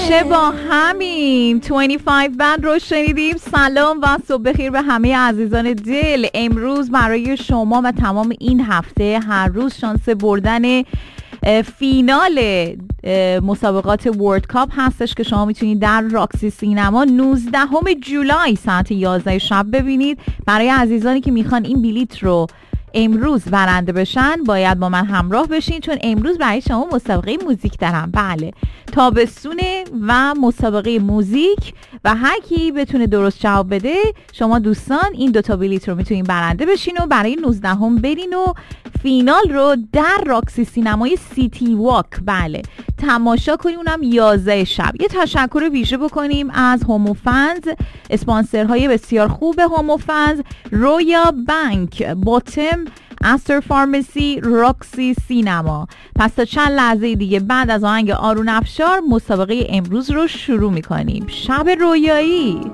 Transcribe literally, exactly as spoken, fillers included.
میشه با همین بیست و پنج بند رو شنیدیم. سلام و صبح بخیر به همه عزیزان دل. امروز برای شما و تمام این هفته هر روز شانس بردن فینال مسابقات ورلد کاپ هستش که شما میتونید در راکسی سینما نوزدهم جولای ساعت یازده شب ببینید. برای عزیزانی که میخوان این بلیت رو امروز برنده بشن باید با من همراه بشین، چون امروز برای شما مسابقه موزیک دارم. بله، تابستونه و مسابقه موزیک و هر کی بتونه درست جواب بده شما دوستان این دوتا بلیت رو میتونین برنده بشین و برای نوزدهم برین و فینال رو در راکسی سینمای سیتی واک بله تماشا کنیم، اونم یازده شب. یه تشکر ویژه بکنیم از هومو فنز، اسپانسرهای بسیار خوب هومو فنز، رویا بانک، باتم، استر فارمسی، راکسی سینما. پس تا چند لحظه دیگه بعد از آهنگ آرون افشار مسابقه امروز رو شروع میکنیم. شب رویایی.